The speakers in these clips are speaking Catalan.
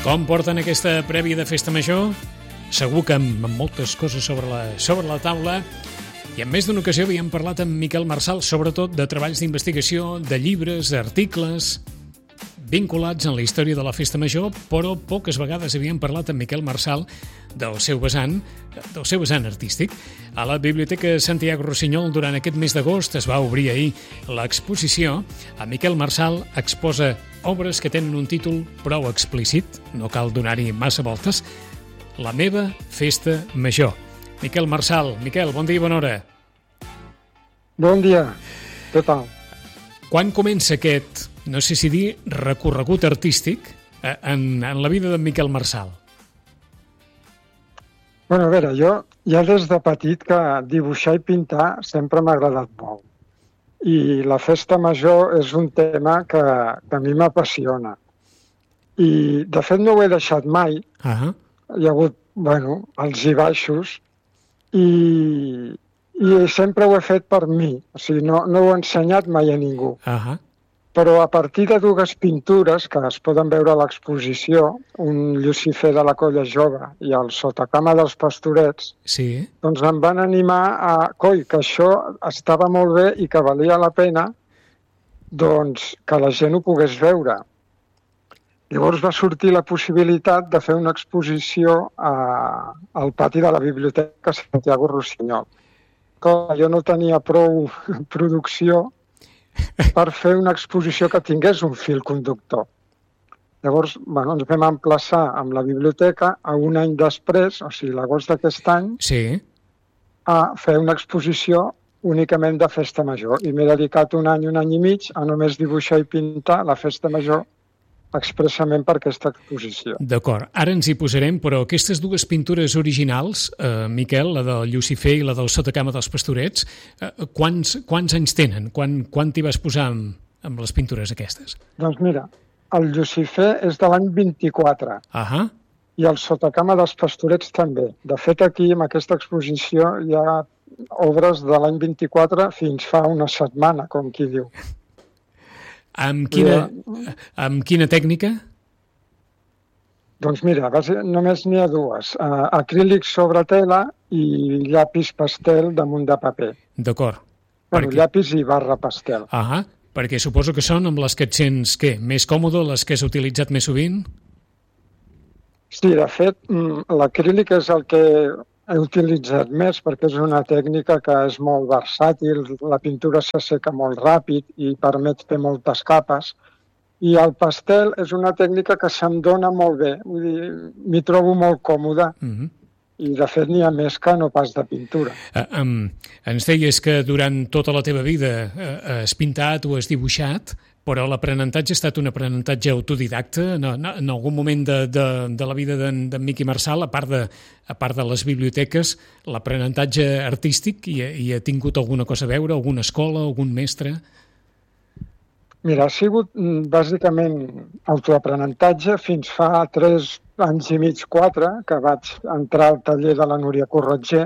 Com porten aquesta prèvia de Festa Major? Segur que amb moltes coses sobre la taula, i en més d'una ocasió havíem parlat amb Miquel Marsal, sobretot de treballs d'investigació, de llibres, d'articles vinculats en la història de la Festa Major, però poques vegades havíem parlat amb Miquel Marsal del seu vessant artístic. A la Biblioteca Santiago Rossinyol, durant aquest mes d'agost, es va obrir ahir l'exposició. A Miquel Marsal exposa obres que tenen un títol prou explícit, no cal donar-hi massa voltes: La meva Festa Major. Miquel Marsal. Miquel, bon dia i bona hora. Bon dia. Què tal? Quan comença aquest, no sé si dir, recorregut artístic en la vida d'en Miquel Marsal? Bueno, a veure, jo ja des de petit que dibuixar i pintar sempre m'ha agradat molt. I la Festa Major és un tema que a mi m'apassiona. I, de fet, no ho he deixat mai. Hi ha hagut, alts i baixos, i sempre ho he fet per mi. O sigui, no ho he ensenyat mai a ningú. Però a partir de dues pintures que es poden veure a l'exposició, un Llucifer de la Colla Jove i el Sotacama dels Pastorets, doncs em van animar que això estava molt bé i que valia la pena doncs, que la gent ho pogués veure. Llavors va sortir la possibilitat de fer una exposició al pati de la Biblioteca Santiago Rossinyol. Clar, jo no tenia prou producció per fer una exposició que tingués un fil conductor. Llavors, ens vam emplaçar amb la biblioteca a un any després, o sigui, l'agost d'aquest any, a fer una exposició únicament de Festa Major. I m'he dedicat un any i mig a només dibuixar i pintar la Festa Major expressament per aquesta exposició. D'acord, ara ens hi posarem, però aquestes dues pintures originals, Miquel, la del Llucifer i la del Sotacama dels Pastorets, quants anys tenen? Quan t'hi vas posar amb les pintures aquestes? Doncs mira, el Llucifer és de l'any 24 i el Sotacama dels Pastorets també. De fet, aquí, en aquesta exposició, hi ha obres de l'any 24 fins fa una setmana, com qui diu. Amb quina tècnica? Doncs mira, només n'hi ha dues. Acrílic sobre tela i llapis pastel damunt de paper. D'acord. Llapis i barra pastel. Perquè suposo que són amb les que et sents, més còmode, les que has utilitzat més sovint? Sí, de fet, l'acrílic és el que he utilitzat més perquè és una tècnica que és molt versàtil, la pintura s'asseca molt ràpid i permet fer moltes capes. I el pastel és una tècnica que se'm dona molt bé, vull dir, m'hi trobo molt còmode. I de fet n'hi ha més que no pas de pintura. Ens deies que durant tota la teva vida has pintat o has dibuixat, però l'aprenentatge ha estat un aprenentatge autodidacte en algun moment de la vida d'en Miqui Marsal, a part de les biblioteques, l'aprenentatge artístic hi ha tingut alguna cosa a veure, alguna escola, algun mestre? Mira, ha sigut bàsicament autoaprenentatge fins fa 3 anys i mig, 4, que vaig entrar al taller de la Núria Corretger.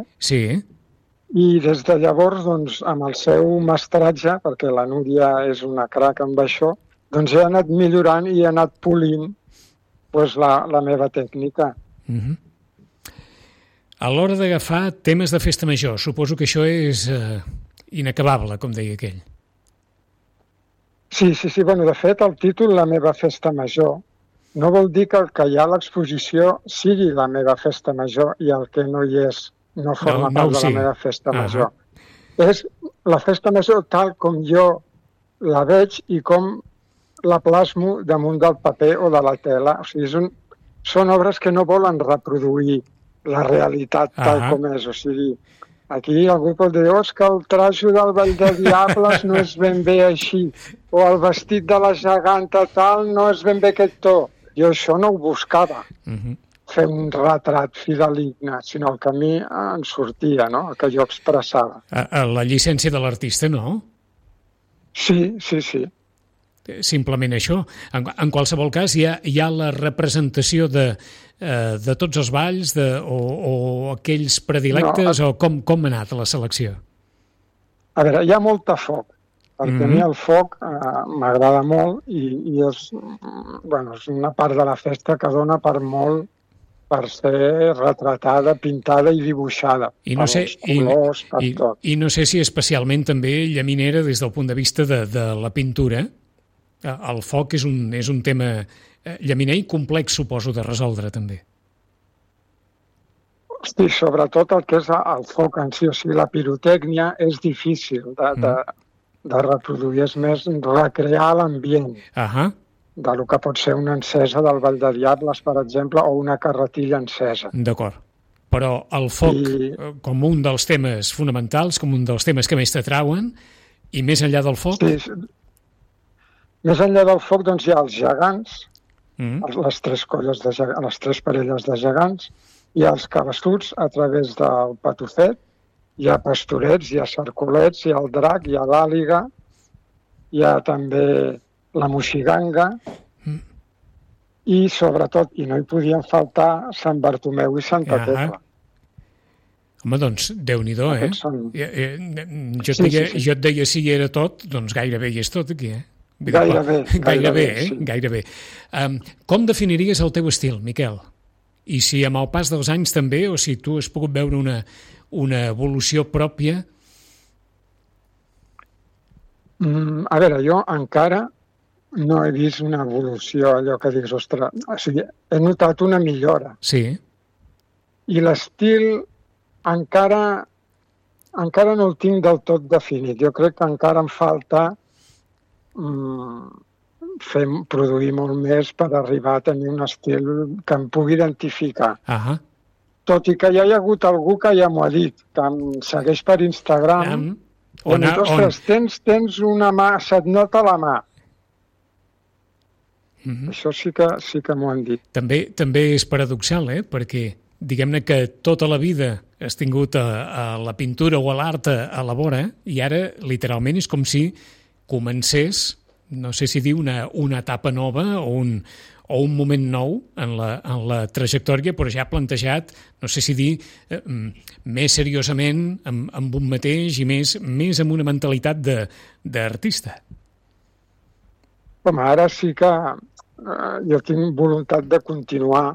I des de llavors, doncs, amb el seu mestratge, perquè la Núria és una crac amb això, doncs he anat millorant i he anat polint la meva tècnica. A l'hora d'agafar temes de Festa Major, suposo que això és inacabable, com deia aquell. Sí. De fet, el títol La meva Festa Major no vol dir que el que hi ha a l'exposició sigui la meva Festa Major i el que no hi és no forma part de la meva Festa Major. És la Festa Major tal com jo la veig i com la plasmo damunt del paper o de la tela. O sigui, són obres que no volen reproduir la realitat tal com és. O sigui, aquí algú pot dir que el trajo del Ball de Diables no és ben bé així, o el vestit de la geganta tal no és ben bé aquest to. Jo això no ho buscava. Fer un retrat fideligne, sinó el que a mi em sortia, no? El que jo expressava. La llicència de l'artista, no? Sí. Simplement això. En qualsevol cas, hi ha la representació de tots els balls o aquells predilectes, o com ha anat la selecció? A veure, hi ha molta foc. perquè a mi el foc m'agrada molt i és una part de la festa que dona per molt per ser retratada, pintada i dibuixada. I no sé, colors, tot. I no sé si especialment també llaminera des del punt de vista de la pintura. El foc és un tema llaminer i complex, suposo, de resoldre també. Hosti, sobretot el que és el foc en si, o sigui, la pirotècnia és difícil de reproduir, és més recrear l'ambient. Del que pot ser una encesa del Vall de Diables, per exemple, o una carretilla encesa. D'acord. Però el foc, com un dels temes fonamentals, com un dels temes que més t'atrauen, i més enllà del foc? Sí. Més enllà del foc, doncs, hi ha els gegants, les tres parelles de gegants, hi ha els cabassuts a través del patufet, hi ha pastorets, hi ha cercolets, hi ha el drac, hi ha l'àliga, hi ha també la moixiganga i, sobretot, i no hi podien faltar Sant Bartomeu i Santa Tecla. Home, doncs, Déu-n'hi-do, eh? Jo et deia si hi era tot, doncs gairebé hi és tot aquí, eh? Gairebé. Com definiries el teu estil, Miquel? I si amb el pas dels anys també, o si tu has pogut veure una evolució pròpia? A veure, jo encara no he vist una evolució, allò que dius, ostres, o sigui, he notat una millora. Sí. I l'estil encara no el tinc del tot definit. Jo crec que encara em falta produir molt més per arribar a tenir un estil que em pugui identificar. Tot i que ja hi ha hagut algú que ja m'ho ha dit, que em segueix per Instagram, ostres, tens una mà, se't nota la mà. Això sí que m'ho han dit. També és paradoxal, perquè diguem-ne que tota la vida has tingut a la pintura o a l'art a la vora i ara literalment és com si comencés, no sé si dir una etapa nova o un moment nou en la trajectòria, però ja plantejat, no sé si dir, més seriosament amb un mateix i més amb una mentalitat d'artista. Home, ara sí que jo tinc voluntat de continuar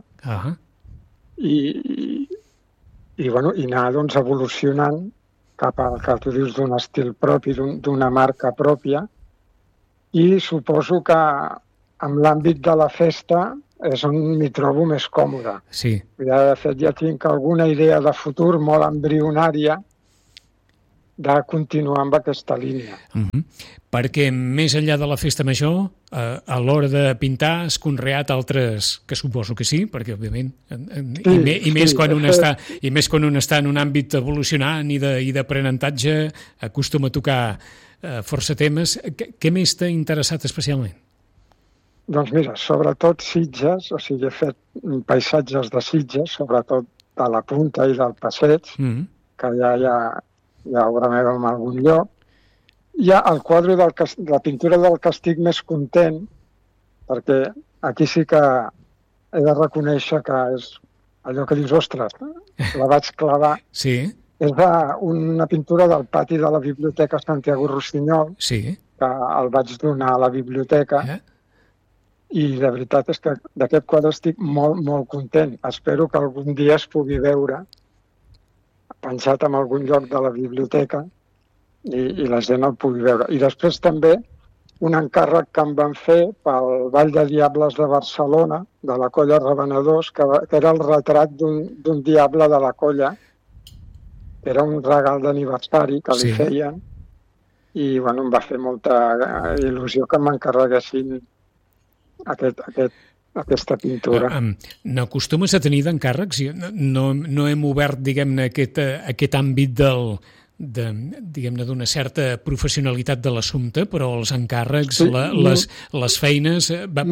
i anar doncs, evolucionant cap al que tu dius d'un estil propi, d'una marca pròpia, i suposo que en l'àmbit de la festa és on m'hi trobo més còmode. Sí. De fet, ja tinc alguna idea de futur molt embrionària de continuar amb aquesta línia. Perquè més enllà de la festa major, a l'hora de pintar has conreat altres, que suposo que sí, perquè òbviament, i més quan un està en un àmbit evolucionant i d'aprenentatge, acostuma a tocar força temes. Què més t'ha interessat especialment? Doncs mira, sobretot Sitges, o sigui, he fet paisatges de Sitges, sobretot de la Punta i del Passeig, que ja hi ha obra meva en algun lloc. Hi ha el quadre de la pintura del que estic més content, perquè aquí sí que he de reconèixer que és allò que dius, ostres, la vaig clavar. Sí. És una pintura del pati de la Biblioteca Santiago Rossinyol, que el vaig donar a la biblioteca, i la veritat és que d'aquest quadre estic molt, molt content. Espero que algun dia es pugui veure penjat en algun lloc de la biblioteca i la gent el pugui veure. I després també un encàrrec que em van fer pel Vall de Diables de Barcelona, de la colla Revenedors, que era el retrat d'un diable de la colla, que era un regal d'aniversari que li feien, i em va fer molta il·lusió que m'encarreguessin aquesta pintura. N'acostumes a tenir d'encàrrecs? No hem obert, diguem-ne, aquest àmbit diguem-ne, d'una certa professionalitat de l'assumpte, però els encàrrecs, les feines...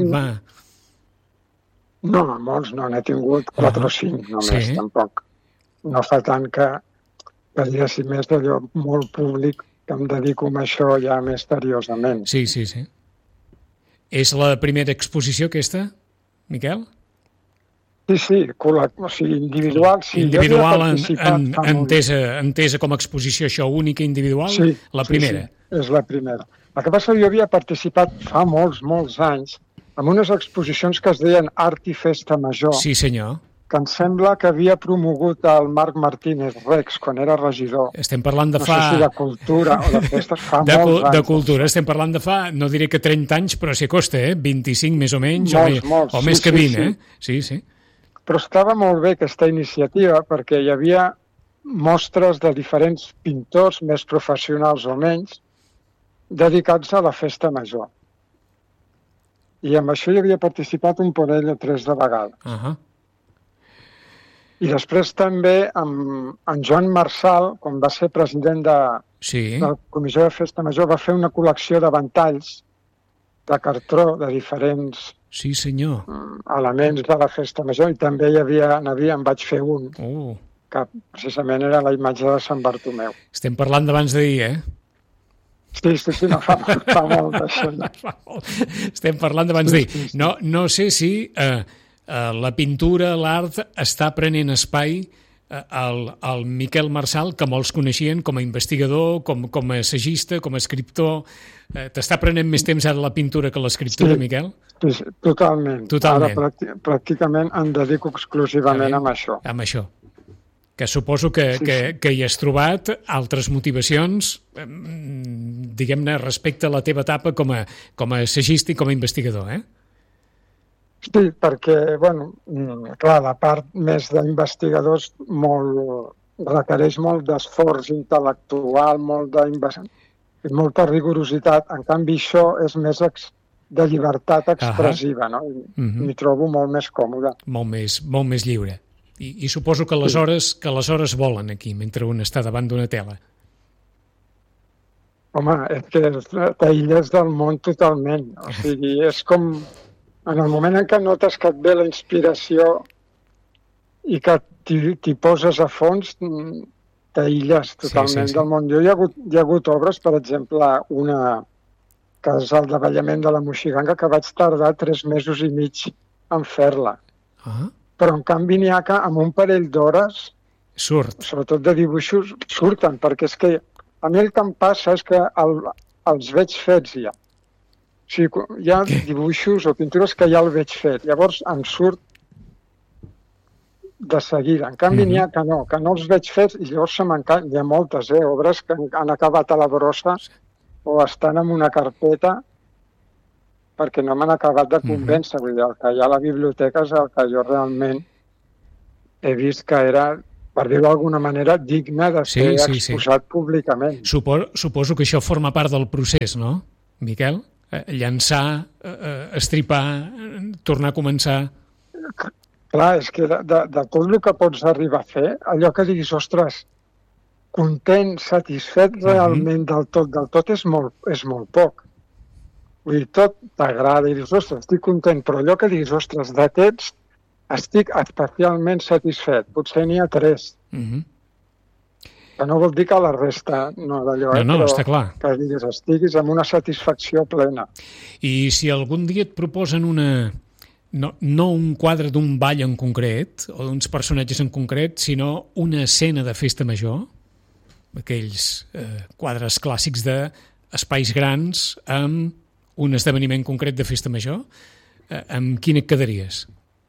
No, molts no, n'he tingut 4 o 5 només, tampoc. No fa tant que diguéssim més d'allò molt públic que em dedico a això ja més seriosament. Sí. És la primera exposició aquesta, Miquel? Sí, o sigui, individual. Sí, individual entesa com a exposició això única individual, sí, la primera. Sí, és la primera. El que passa que jo havia participat fa molts anys en unes exposicions que es deien Art i Festa Major. Sí, senyor. Que em sembla que havia promogut el Marc Martínez Rex quan era regidor. Estem parlant de fa... No sé si de cultura o de festes, fa molts anys. De cultura, estem parlant de fa, no diré que 30 anys, però s'hi costa, 25 més o menys, molts. O més que 20, Sí. Però estava molt bé aquesta iniciativa perquè hi havia mostres de diferents pintors, més professionals o menys, dedicats a la festa major. I amb això hi havia participat un parell o 3 de vegades. I després també en Joan Marsal, quan va ser president de la Comissió de Festa Major, va fer una col·lecció de ventalls de cartró de diferents elements de la Festa Major, i també en vaig fer un, que precisament era la imatge de Sant Bartomeu. Estem parlant d'abans d'ahir, Sí, no fa molt d'això. Estem parlant d'abans d'ahir. No sé si la pintura, l'art, està prenent espai al Miquel Marsal, que molts coneixien com a investigador, com a assagista, com a escriptor. T'està prenent més temps ara la pintura que l'escriptura, Miquel? Sí, totalment. Ara pràcticament em dedico exclusivament a això. Amb això. Que suposo que hi has trobat altres motivacions, diguem-ne, respecte a la teva etapa com a assagista i com a investigador, Sí, perquè, clar, la part més d'investigadors requereix molt d'esforç intel·lectual, molta rigorositat. En canvi, això és més de llibertat expressiva, no? M'hi trobo molt més còmode. Molt més lliure. I suposo que les hores volen aquí, mentre un està davant d'una tela. Home, és que t'aïlles del món totalment. O sigui, és com... En el moment en què notes que et ve la inspiració i que t'hi poses a fons, t'aïlles totalment del món. Hi ha hagut obres, per exemple, una que és el davallament de la Moixiganga, que vaig tardar 3 mesos i mig en fer-la. Però en canvi n'hi ha que amb un parell d'hores, sobretot de dibuixos, surten, perquè és que a mi el que em passa és que els veig fets ja. O sigui, hi ha dibuixos o pintures que ja el veig fet, llavors em surt de seguida. En canvi, n'hi ha que no els veig fets i llavors hi ha moltes obres que han acabat a la brossa o estan en una carpeta perquè no m'han acabat de convèncer. Vull dir, el que hi ha a la biblioteca és el que jo realment he vist que era, per dir-ho d'alguna manera, digne de ser exposat públicament. Suposo que això forma part del procés, no, Miquel? Llançar, estripar, tornar a començar... Clar, és que de tot el que pots arribar a fer, allò que diguis, ostres, content, satisfet realment del tot és molt poc. Vull dir, tot t'agrada i dius, ostres, estic content, però allò que diguis, ostres, d'aquests estic especialment satisfet. Potser n'hi ha 3. Que no vol dir que la resta no d'allò, però està clar. Que diguis, estiguis amb una satisfacció plena. I si algun dia et proposen no un quadre d'un ball en concret, o d'uns personatges en concret, sinó una escena de festa major, aquells quadres clàssics d'espais grans amb un esdeveniment concret de festa major, amb quin et quedaries?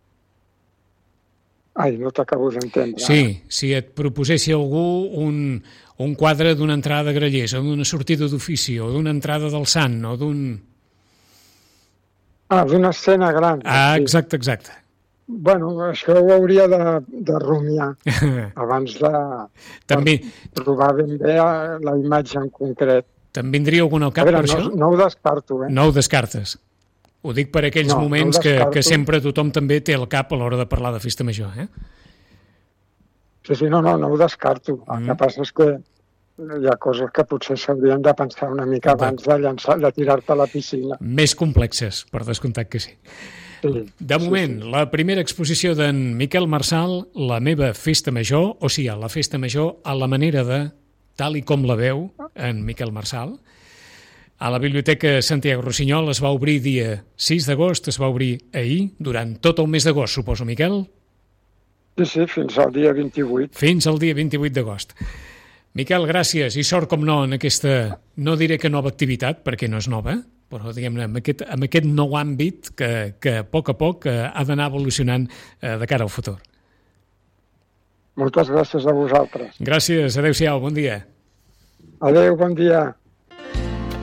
Ai, no t'acabo d'entendre. Sí, si et proposessi algú un quadre d'una entrada de Grallers, o d'una sortida d'ofici, o d'una entrada del Sant, o d'un... D'una escena gran. Exacte. Bueno, això ho hauria de rumiar abans de trobar ben bé la imatge en concret. Te'n vindria algun al cap per això? No ho descarto, No ho descartes. Ho dic per aquells moments que sempre tothom també té al cap a l'hora de parlar de festa major, Sí, no ho descarto. El que passa és que hi ha coses que potser s'haurien de pensar una mica abans de tirar-te a la piscina. Més complexes, per descomptat que sí. De moment, la primera exposició d'en Miquel Marsal, La meva festa major, o sigui, la festa major a la manera de, tal i com la veu en Miquel Marsal, a la Biblioteca Santiago Rossinyol. Es va obrir dia 6 d'agost, es va obrir ahir, durant tot el mes d'agost, suposo, Miquel? Sí, fins al dia 28. Fins al dia 28 d'agost. Miquel, gràcies i sort, com no, en aquesta, no diré que nova activitat, perquè no és nova, però diguem-ne, amb aquest nou àmbit que a poc ha d'anar evolucionant de cara al futur. Moltes gràcies a vosaltres. Gràcies, adeu-siau, bon dia. Adeu, bon dia.